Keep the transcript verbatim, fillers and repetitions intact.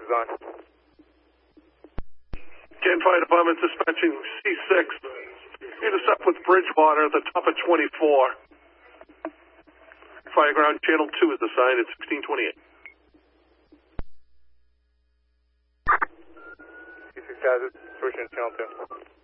on. Kent Fire Department dispatching C six. Intercept with Bridgewater at the top of twenty-four. Fireground Channel two is assigned at sixteen twenty-eight. C six has it. Switching Channel two.